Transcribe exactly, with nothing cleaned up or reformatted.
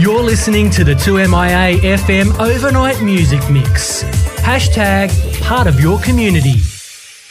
You're listening to the two M I A F M Overnight Music Mix. Hashtag part of your community.